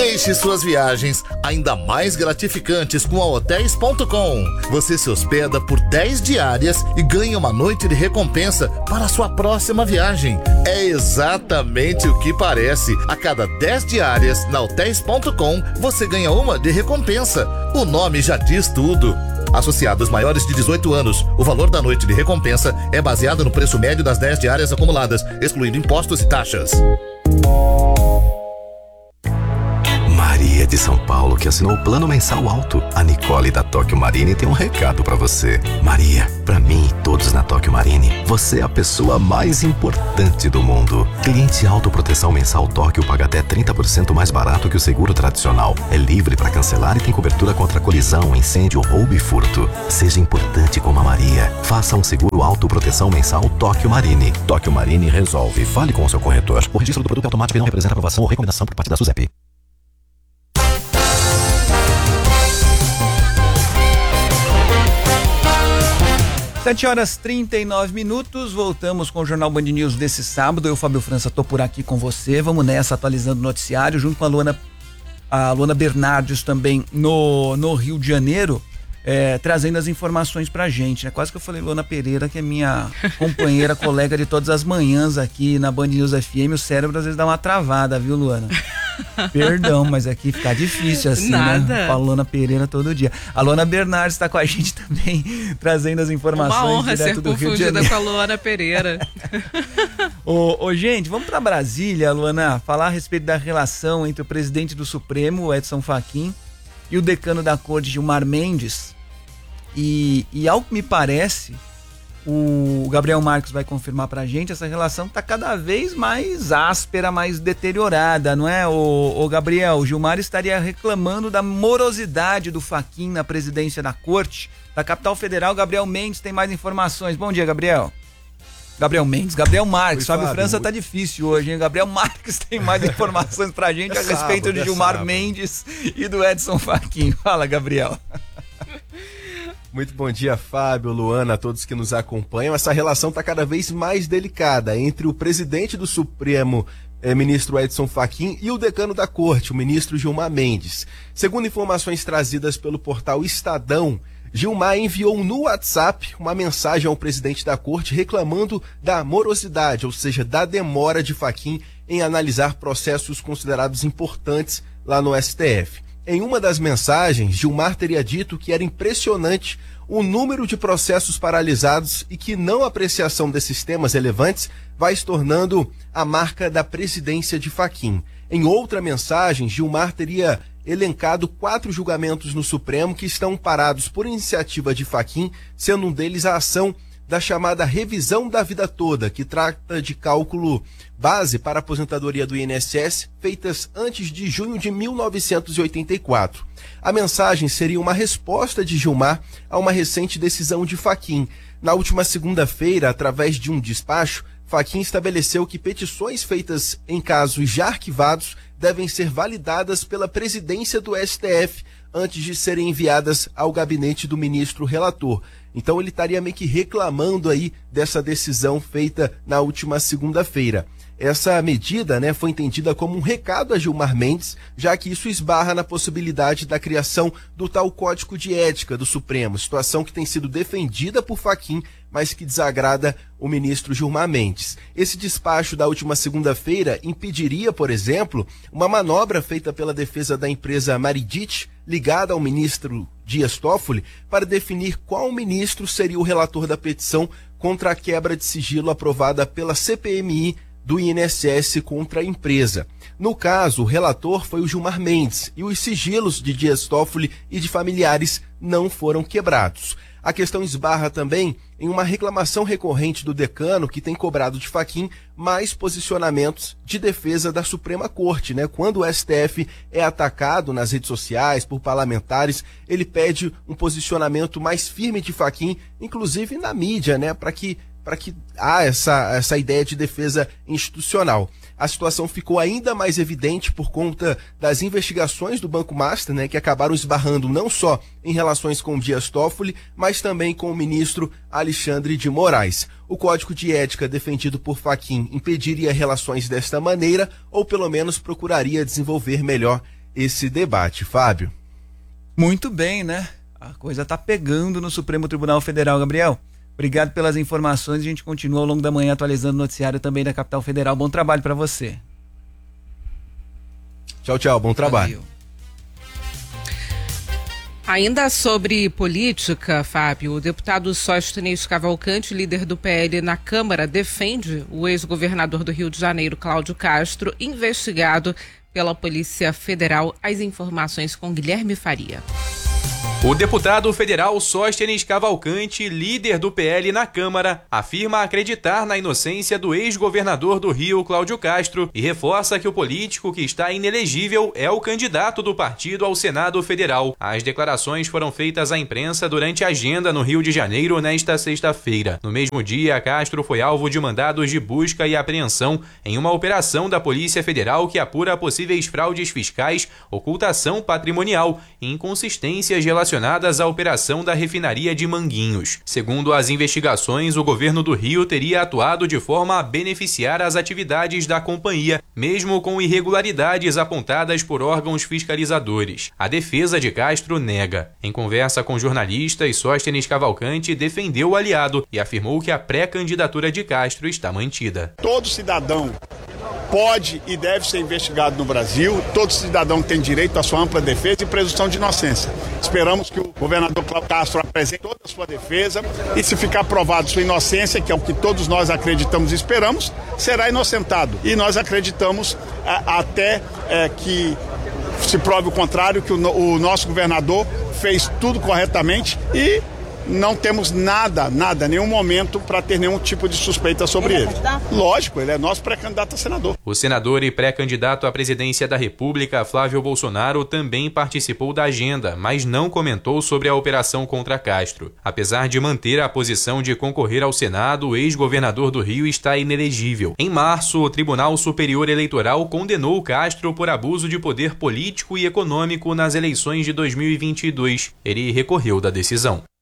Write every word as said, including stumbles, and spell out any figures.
Deixe suas viagens ainda mais gratificantes com a Hotéis ponto com. Você se hospeda por dez diárias e ganha uma noite de recompensa para a sua próxima viagem. É exatamente o que parece. A cada dez diárias na Hotéis ponto com, você ganha uma de recompensa. O nome já diz tudo. Associados maiores de dezoito anos, o valor da noite de recompensa é baseado no preço médio das dez diárias acumuladas, excluindo impostos e taxas. Maria de São Paulo, que assinou o plano mensal alto. A Nicole da Tóquio Marine tem um recado pra você. Maria, pra mim e todos na Tóquio Marine, você é a pessoa mais importante do mundo. Cliente autoproteção mensal Tóquio paga até trinta por cento mais barato que o seguro tradicional. É livre pra cancelar e tem cobertura contra colisão, incêndio, roubo e furto. Seja importante como a Maria. Faça um seguro autoproteção mensal Tóquio Marine. Tóquio Marine resolve. Fale com o seu corretor. O registro do produto é automático e não representa aprovação ou recomendação por parte da SUSEP. sete horas e trinta e nove minutos, voltamos com o Jornal Band News desse sábado. Eu, Fábio França, tô por aqui com você. Vamos nessa, atualizando o noticiário, junto com a Luana, a Luana Bernardes também no, no Rio de Janeiro, é, trazendo as informações pra gente, né? Quase que eu falei Luana Pereira, que é minha companheira, colega de todas as manhãs aqui na Band News F M. O cérebro às vezes dá uma travada, viu, Luana? Perdão, mas aqui fica difícil assim, Nada. né? Com a Luana Pereira todo dia. A Luana Bernardes está com a gente também, trazendo as informações. Uma honra direto ser do Rio de confundida Janeiro. com a Luana Pereira. ô, ô, gente, vamos para Brasília, Luana, falar a respeito da relação entre o presidente do Supremo, o Edson Fachin, e o decano da Corte, Gilmar Mendes. E, e ao que me parece, o Gabriel Marques vai confirmar pra gente, essa relação tá cada vez mais áspera, mais deteriorada, não é, o, o Gabriel? O Gilmar estaria reclamando da morosidade do Fachin na presidência da Corte da Capital Federal. Gabriel Mendes tem mais informações. Bom dia, Gabriel. Gabriel Mendes, Gabriel Marques, Fábio França tá difícil hoje, hein? Gabriel Marques tem mais informações pra gente a respeito de Gilmar Mendes e do Edson Fachin. Fala, Gabriel. Muito bom dia, Fábio, Luana, a todos que nos acompanham. Essa relação está cada vez mais delicada entre o presidente do Supremo, eh, ministro Edson Fachin, e o decano da Corte, o ministro Gilmar Mendes. Segundo informações trazidas pelo portal Estadão, Gilmar enviou no WhatsApp uma mensagem ao presidente da Corte reclamando da morosidade, ou seja, da demora de Fachin em analisar processos considerados importantes lá no S T F. Em uma das mensagens, Gilmar teria dito que era impressionante o número de processos paralisados e que não apreciação desses temas relevantes vai se tornando a marca da presidência de Fachin. Em outra mensagem, Gilmar teria elencado quatro julgamentos no Supremo que estão parados por iniciativa de Fachin, sendo um deles a ação da chamada revisão da vida toda, que trata de cálculo base para a aposentadoria do I N S S, feitas antes de junho de mil novecentos e oitenta e quatro. A mensagem seria uma resposta de Gilmar a uma recente decisão de Fachin. Na última segunda-feira, através de um despacho, Fachin estabeleceu que petições feitas em casos já arquivados devem ser validadas pela presidência do S T F antes de serem enviadas ao gabinete do ministro relator. Então ele estaria meio que reclamando aí dessa decisão feita na última segunda-feira. Essa medida, né, foi entendida como um recado a Gilmar Mendes, já que isso esbarra na possibilidade da criação do tal Código de Ética do Supremo, situação que tem sido defendida por Fachin, mas que desagrada o ministro Gilmar Mendes. Esse despacho da última segunda-feira impediria, por exemplo, uma manobra feita pela defesa da empresa Maridit, ligada ao ministro Dias Toffoli, para definir qual ministro seria o relator da petição contra a quebra de sigilo aprovada pela C P M I do I N S S contra a empresa. No caso, o relator foi o Gilmar Mendes e os sigilos de Dias Toffoli e de familiares não foram quebrados. A questão esbarra também em uma reclamação recorrente do decano, que tem cobrado de Fachin mais posicionamentos de defesa da Suprema Corte, né? Quando o S T F é atacado nas redes sociais por parlamentares, ele pede um posicionamento mais firme de Fachin, inclusive na mídia, né? Para que para que há essa, essa ideia de defesa institucional. A situação ficou ainda mais evidente por conta das investigações do Banco Master, né, que acabaram esbarrando não só em relações com Dias Toffoli, mas também com o ministro Alexandre de Moraes. O Código de Ética defendido por Fachin impediria relações desta maneira, ou pelo menos procuraria desenvolver melhor esse debate, Fábio. Muito bem, né? A coisa tá pegando no Supremo Tribunal Federal, Gabriel. Obrigado pelas informações. A gente continua ao longo da manhã atualizando o noticiário também da Capital Federal. Bom trabalho para você. Tchau, tchau. Bom trabalho. Valeu. Ainda sobre política, Fábio, o deputado Sóstenes Cavalcante, líder do P L na Câmara, defende o ex-governador do Rio de Janeiro, Cláudio Castro, investigado pela Polícia Federal. As informações com Guilherme Faria. O deputado federal Sóstenes Cavalcante, líder do P L na Câmara, afirma acreditar na inocência do ex-governador do Rio, Cláudio Castro, e reforça que o político que está inelegível é o candidato do partido ao Senado Federal. As declarações foram feitas à imprensa durante a agenda no Rio de Janeiro nesta sexta-feira. No mesmo dia, Castro foi alvo de mandados de busca e apreensão em uma operação da Polícia Federal que apura possíveis fraudes fiscais, ocultação patrimonial e inconsistências relacionadas relacionadas à operação da refinaria de Manguinhos. Segundo as investigações, o governo do Rio teria atuado de forma a beneficiar as atividades da companhia, mesmo com irregularidades apontadas por órgãos fiscalizadores. A defesa de Castro nega. Em conversa com jornalistas, Sóstenes Cavalcante defendeu o aliado e afirmou que a pré-candidatura de Castro está mantida. Todo cidadão pode e deve ser investigado no Brasil. Todo cidadão tem direito à sua ampla defesa e presunção de inocência. Esperamos que o governador Cláudio Castro apresente toda a sua defesa e, se ficar provado sua inocência, que é o que todos nós acreditamos e esperamos, será inocentado. E nós acreditamos a, até é, que se prove o contrário, que o, o nosso governador fez tudo corretamente e não temos nada, nada, nenhum momento para ter nenhum tipo de suspeita sobre ele. ele. Lógico, ele é nosso pré-candidato a senador. O senador e pré-candidato à presidência da República, Flávio Bolsonaro, também participou da agenda, mas não comentou sobre a operação contra Castro. Apesar de manter a posição de concorrer ao Senado, o ex-governador do Rio está inelegível. Em março, o Tribunal Superior Eleitoral condenou Castro por abuso de poder político e econômico nas eleições de dois mil e vinte e dois. Ele recorreu da decisão.